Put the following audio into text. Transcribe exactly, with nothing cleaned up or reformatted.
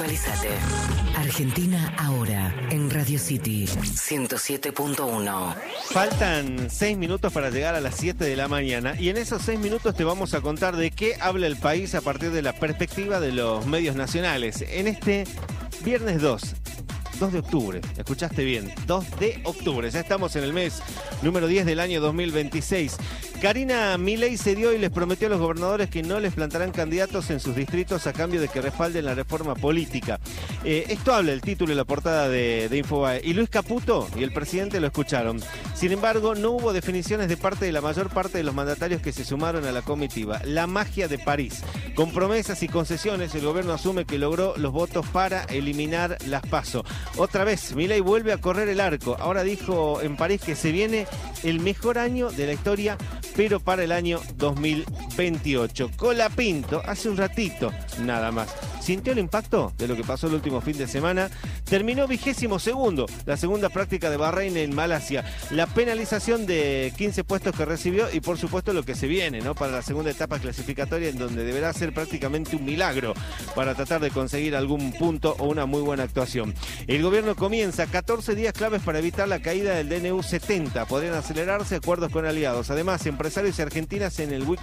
Actualizate. Argentina ahora en Radio City ciento siete punto uno. Faltan seis minutos para llegar a las siete de la mañana y en esos seis minutos te vamos a contar de qué habla el país a partir de la perspectiva de los medios nacionales. En este viernes dos de octubre, escuchaste bien, dos de octubre, ya estamos en el mes número diez del año dos mil veintiséis. Karina Milei se dio y les prometió a los gobernadores que no les plantarán candidatos en sus distritos a cambio de que respalden la reforma política. Eh, esto habla el título y la portada de, de Infobae. Y Luis Caputo y el presidente lo escucharon. Sin embargo, no hubo definiciones de parte de la mayor parte de los mandatarios que se sumaron a la comitiva. La magia de París. Con promesas y concesiones, el gobierno asume que logró los votos para eliminar las PASO. Otra vez, Milei vuelve a correr el arco. Ahora dijo en París que se viene el mejor año de la historia, pero para el año dos mil veintiocho. Colapinto, hace un ratito, nada más, sintió el impacto de lo que pasó el último fin de semana. Terminó vigésimo segundo, la segunda práctica de Bahrein en Malasia. La penalización de quince puestos que recibió y por supuesto lo que se viene, ¿no? Para la segunda etapa clasificatoria, en donde deberá ser prácticamente un milagro para tratar de conseguir algún punto o una muy buena actuación. El gobierno comienza catorce días claves para evitar la caída del D N U setenta. Podrían acelerarse acuerdos con aliados. Además, empresarios y argentinas en el weekend